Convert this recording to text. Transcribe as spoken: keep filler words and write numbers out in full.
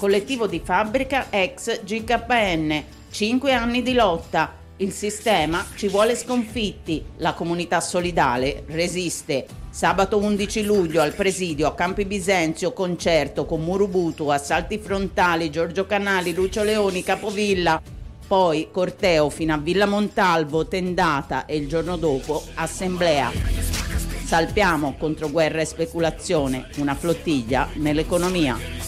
collettivo di fabbrica ex G K N, cinque anni di lotta. Il sistema ci vuole sconfitti, la comunità solidale resiste. Sabato undici luglio al presidio a Campi Bisenzio, concerto con Murubutu, assalti frontali, Giorgio Canali, Lucio Leoni, Capovilla. Poi corteo fino a Villa Montalvo, tendata e il giorno dopo assemblea. Salpiamo contro guerra e speculazione, una flottiglia nell'economia.